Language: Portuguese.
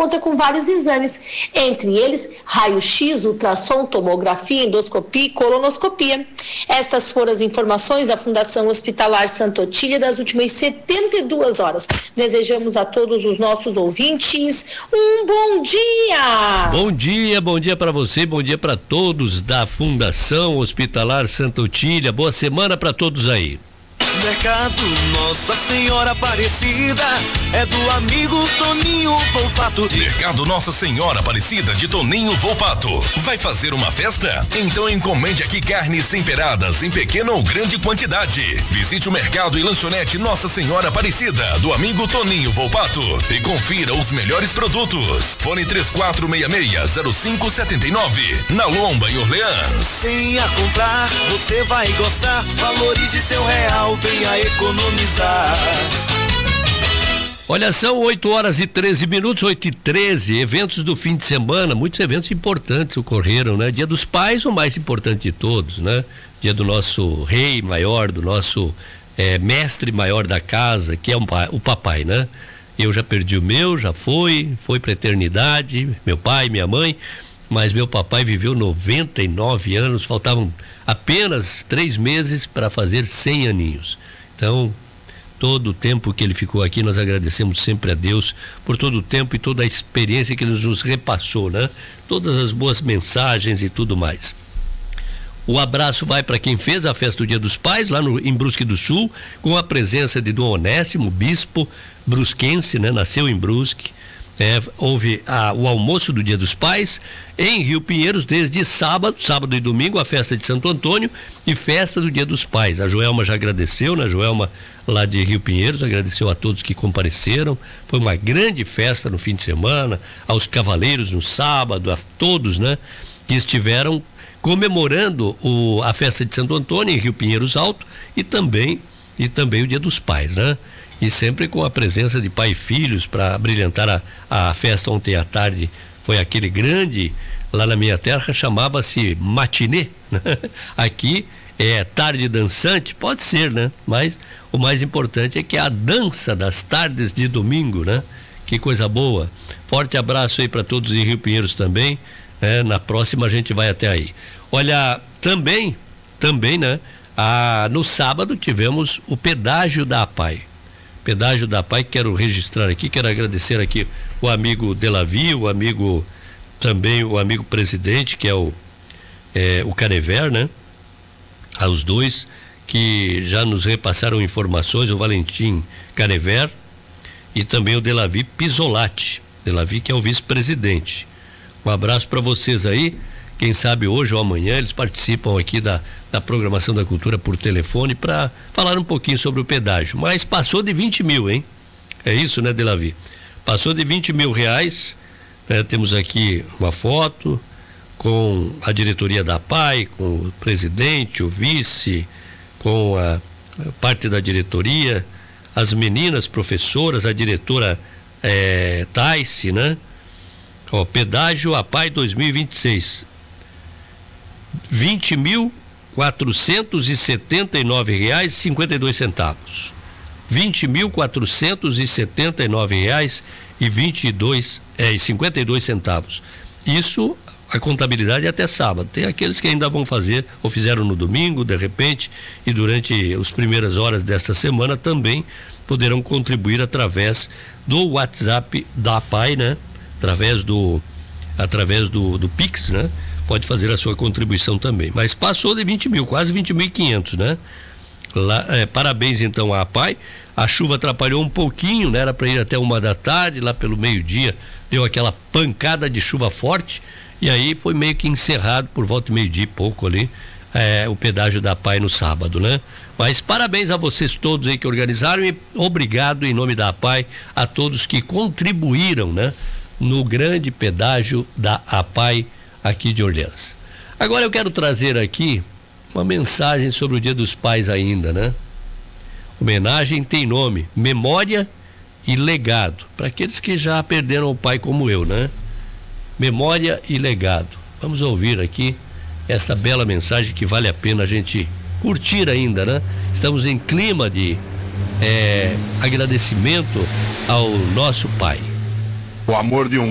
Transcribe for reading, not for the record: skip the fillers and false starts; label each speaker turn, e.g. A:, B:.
A: conta com vários exames, entre eles raio-x, ultrassom, tomografia, endoscopia e colonoscopia. Estas foram as informações da Fundação Hospitalar Santa Otília das últimas 72 horas. Desejamos a todos os nossos ouvintes um bom dia!
B: Bom dia para você, bom dia para todos da Fundação Hospitalar Santa Otília. Boa semana para todos aí.
C: Mercado Nossa Senhora Aparecida é do amigo Toninho Volpato.
D: Mercado Nossa Senhora Aparecida de Toninho Volpato. Vai fazer uma festa? Então encomende aqui carnes temperadas em pequena ou grande quantidade. Visite o mercado e lanchonete Nossa Senhora Aparecida do amigo Toninho Volpato e confira os melhores produtos. Fone 3466-0579 na Lomba, em Orleans.
C: Venha comprar, você vai gostar. Valorize seu real, venha economizar.
B: Olha, são 8h13, 8h13, eventos do fim de semana, muitos eventos importantes ocorreram, né? Dia dos Pais, o mais importante de todos, né? Dia do nosso rei maior, do nosso mestre maior da casa, que é o papai, né? Eu já perdi o meu, já foi pra eternidade, meu pai, minha mãe, mas meu papai viveu 99 anos, faltavam apenas 3 meses para fazer 100 aninhos. Então, todo o tempo que ele ficou aqui, nós agradecemos sempre a Deus por todo o tempo e toda a experiência que ele nos repassou, né? Todas as boas mensagens e tudo mais. O abraço vai para quem fez a festa do Dia dos Pais, lá em Brusque do Sul, com a presença de Dom Onésimo, bispo brusquense, né? Nasceu em Brusque. Houve o almoço do Dia dos Pais em Rio Pinheiros desde sábado e domingo, a festa de Santo Antônio e festa do Dia dos Pais. A Joelma já agradeceu, né? A Joelma lá de Rio Pinheiros agradeceu a todos que compareceram. Foi uma grande festa no fim de semana, aos cavaleiros no sábado, a todos, né? Que estiveram comemorando a festa de Santo Antônio em Rio Pinheiros Alto e também o Dia dos Pais, né? E sempre com a presença de pai e filhos para brilhantar a festa. Ontem à tarde foi aquele grande, lá na minha terra chamava-se matinê, né? Aqui é tarde dançante, pode ser, né? Mas o mais importante é que é a dança das tardes de domingo, né? Que coisa boa. Forte abraço aí para todos em Rio Pinheiros também, né? Na próxima a gente vai até aí. Olha, também, né? No sábado tivemos o pedágio da APAI. Pedágio da APAI, quero registrar aqui, quero agradecer aqui o amigo Delavi, o amigo presidente, que é o Canever, né? Aos dois que já nos repassaram informações, o Valentim Canever e também o Delavi Pisolati, Delavi que é o vice-presidente. Um abraço para vocês aí. Quem sabe hoje ou amanhã eles participam aqui da programação da cultura por telefone para falar um pouquinho sobre o pedágio. Mas passou de 20 mil, hein? É isso, né, Delavi? Passou de 20 mil reais, né? Temos aqui uma foto com a diretoria da APAI, com o presidente, o vice, com a parte da diretoria, as meninas professoras, a diretora Taice, né? Pedágio APAI 2026. R$20.479,52. R$20.479,52. Isso, a contabilidade é até sábado. Tem aqueles que ainda vão fazer ou fizeram no domingo, de repente, e durante as primeiras horas desta semana também poderão contribuir através do WhatsApp da APAI, né? Através do Pix, né? Pode fazer a sua contribuição também. Mas passou de 20 mil, quase 20.500, né? Parabéns então à APAI. A chuva atrapalhou um pouquinho, né? Era para ir até 1h da tarde, lá pelo meio-dia deu aquela pancada de chuva forte e aí foi meio que encerrado por volta de meio-dia e pouco ali o pedágio da APAI no sábado, né? Mas parabéns a vocês todos aí que organizaram e obrigado em nome da APAI a todos que contribuíram, né? No grande pedágio da APAI aqui de Orleans. Agora eu quero trazer aqui uma mensagem sobre o Dia dos Pais ainda, né? Homenagem tem nome, memória e legado, para aqueles que já perderam o pai como eu, né? Memória e legado. Vamos ouvir aqui essa bela mensagem que vale a pena a gente curtir ainda, né? Estamos em clima de agradecimento ao nosso pai.
E: O amor de um